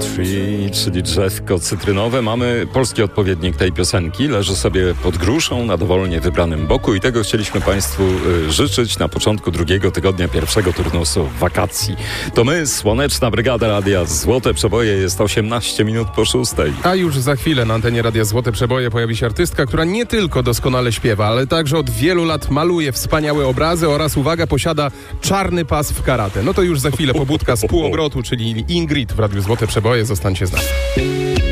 Tree, czyli drzewko cytrynowe. Mamy polski odpowiednik tej piosenki. Leży sobie pod gruszą na dowolnie wybranym boku i tego chcieliśmy Państwu życzyć na początku drugiego tygodnia pierwszego turnusu wakacji. To my, Słoneczna Brygada Radia Złote Przeboje, jest 18 minut po 6:00. A już za chwilę na antenie Radia Złote Przeboje pojawi się artystka, która nie tylko doskonale śpiewa, ale także od wielu lat maluje wspaniałe obrazy oraz, uwaga, posiada czarny pas w karate. No to już za chwilę pobudka z półobrotu, czyli Ingrid w Radiu Złote Przeboje. Zostańcie z nami.